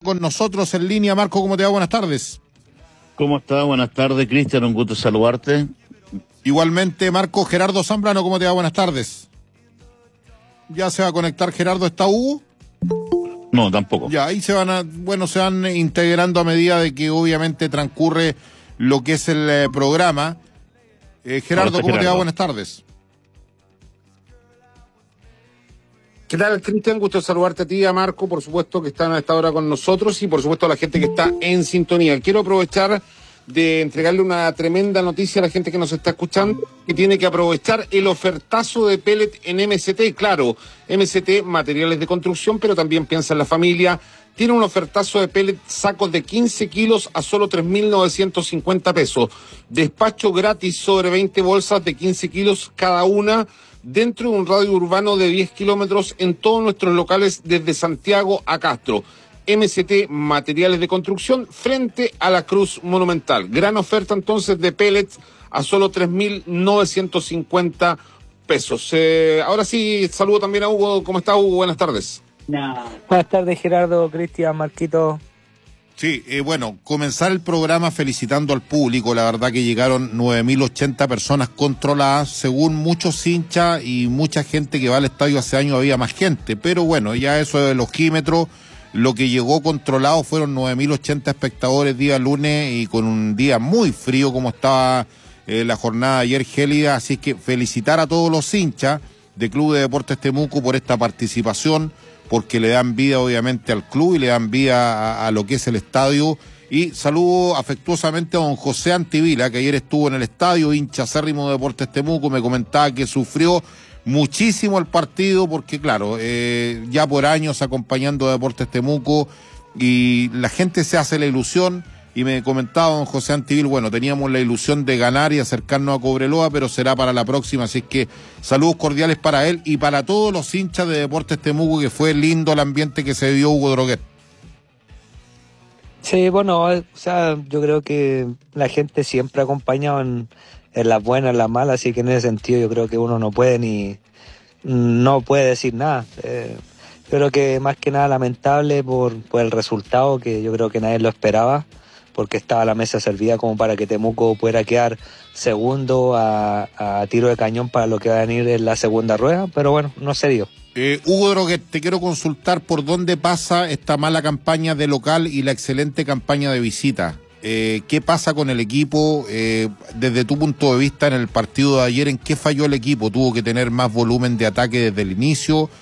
con nosotros en línea. Marco, ¿cómo te va? Buenas tardes. ¿Cómo está? Buenas tardes, Cristian, un gusto saludarte. Igualmente, Marco. Gerardo Zambrano, ¿cómo te va? Buenas tardes. ¿Ya se va a conectar Gerardo? ¿Está Hugo? No, tampoco. Ya, ahí se van integrando a medida de que obviamente transcurre lo que es el programa. Gerardo, ¿cómo te va? Buenas tardes. ¿Qué tal, Cristian? Gusto saludarte a ti y a Marco, por supuesto, que están a esta hora con nosotros y por supuesto a la gente que está en sintonía. Quiero aprovechar de entregarle una tremenda noticia a la gente que nos está escuchando, que tiene que aprovechar el ofertazo de pellet en MST. Claro, MST, materiales de construcción, pero también piensa en la familia. Tiene un ofertazo de pellet, sacos de 15 kilos a solo 3.950 pesos. Despacho gratis sobre 20 bolsas de 15 kilos cada una, dentro de un radio urbano de 10 kilómetros en todos nuestros locales desde Santiago a Castro. MST, materiales de construcción, frente a la Cruz Monumental. Gran oferta entonces de pellets a solo 3.950 pesos. Ahora sí, saludo también a Hugo. ¿Cómo está, Hugo? Buenas tardes. Buenas tardes, Gerardo, Cristian, Marquito. Sí, bueno, comenzar el programa felicitando al público. La verdad que llegaron 9.080 personas controladas. Según muchos hinchas y mucha gente que va al estadio hace años había más gente. Pero bueno, ya eso del ojímetro, lo que llegó controlado fueron 9.080 espectadores día lunes y con un día muy frío como estaba la jornada de ayer gélida. Así que felicitar a todos los hinchas de Club de Deportes Temuco por esta participación, porque le dan vida obviamente al club y le dan vida a lo que es el estadio. Y saludo afectuosamente a don José Antivila, que ayer estuvo en el estadio, hincha acérrimo de Deportes Temuco, me comentaba que sufrió muchísimo el partido, porque claro, ya por años acompañando a Deportes Temuco, y la gente se hace la ilusión. Y me comentaba don José Antivil, bueno, teníamos la ilusión de ganar y acercarnos a Cobreloa, pero será para la próxima, así que saludos cordiales para él y para todos los hinchas de Deportes Temuco, que fue lindo el ambiente que se dio, Hugo Droguet. Sí, bueno, o sea, yo creo que la gente siempre ha acompañado en las buenas, en las malas, así que en ese sentido yo creo que uno no puede decir nada. Creo que más que nada lamentable por el resultado, que yo creo que nadie lo esperaba, porque estaba la mesa servida como para que Temuco pudiera quedar segundo a tiro de cañón para lo que va a venir en la segunda rueda, pero bueno, no se dio. Hugo Droguet, te quiero consultar por dónde pasa esta mala campaña de local y la excelente campaña de visita. ¿Qué pasa con el equipo? Desde tu punto de vista en el partido de ayer, ¿en qué falló el equipo? ¿Tuvo que tener más volumen de ataque desde el inicio?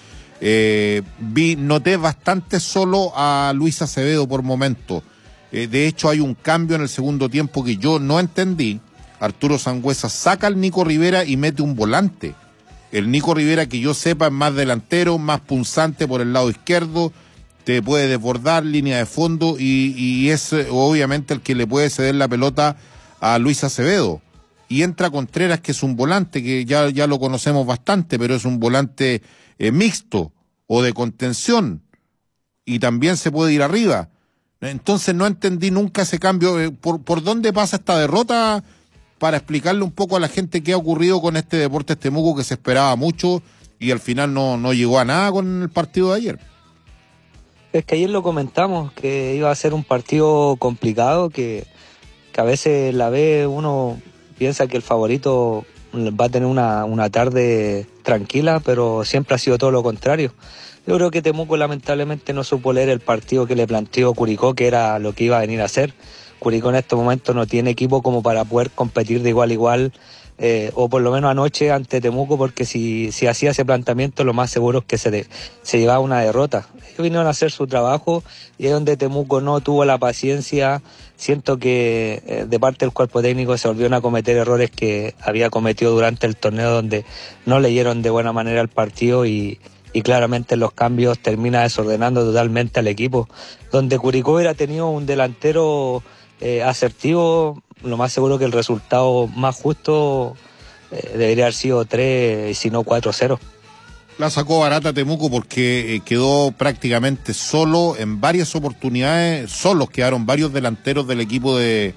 Noté bastante solo a Luis Acevedo por momento. De hecho, hay un cambio en el segundo tiempo que yo no entendí. Arturo Sangüesa saca al Nico Rivera y mete un volante. El Nico Rivera, que yo sepa, es más delantero, más punzante por el lado izquierdo, te puede desbordar línea de fondo y es obviamente el que le puede ceder la pelota a Luis Acevedo. Y entra Contreras, que es un volante, que ya lo conocemos bastante, pero es un volante mixto o de contención y también se puede ir arriba. Entonces no entendí nunca ese cambio. ¿Por dónde pasa esta derrota? Para explicarle un poco a la gente qué ha ocurrido con este Deportes Temuco, que se esperaba mucho y al final no llegó a nada con el partido de ayer. Es que ayer lo comentamos, que iba a ser un partido complicado, que a veces la ve uno piensa que el favorito va a tener una tarde tranquila, pero siempre ha sido todo lo contrario. Yo creo que Temuco lamentablemente no supo leer el partido que le planteó Curicó, que era lo que iba a venir a hacer. Curicó en estos momentos no tiene equipo como para poder competir de igual a igual, o por lo menos anoche ante Temuco, porque si hacía ese planteamiento, lo más seguro es que se llevaba una derrota. Ellos vinieron a hacer su trabajo y es donde Temuco no tuvo la paciencia. Siento que de parte del cuerpo técnico se volvieron a cometer errores que había cometido durante el torneo, donde no leyeron de buena manera el partido y claramente los cambios termina desordenando totalmente al equipo. Donde Curicó hubiera tenido un delantero asertivo, lo más seguro que el resultado más justo debería haber sido 3, si no 4-0. La sacó barata Temuco porque quedó prácticamente solo en varias oportunidades. Solos quedaron varios delanteros del equipo en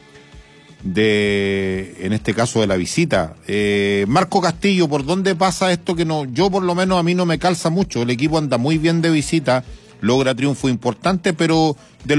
este caso de la visita. Marco Castillo, ¿por dónde pasa esto que no? Yo por lo menos a mí no me calza mucho. El equipo anda muy bien de visita, logra triunfo importante, pero